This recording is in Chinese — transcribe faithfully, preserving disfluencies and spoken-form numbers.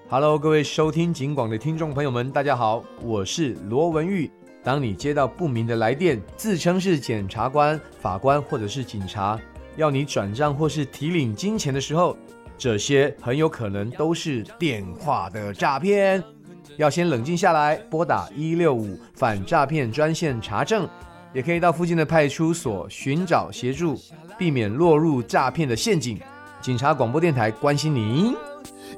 Hello， 各位收听警广的听众朋友们，大家好，我是罗文玉。当你接到不明的来电，自称是检察官、法官或者是警察，要你转账或是提领金钱的时候，这些很有可能都是电话的诈骗。要先冷静下来，拨打一六五反诈骗专线查证，也可以到附近的派出所寻找协助，避免落入诈骗的陷阱。警察广播电台关心您。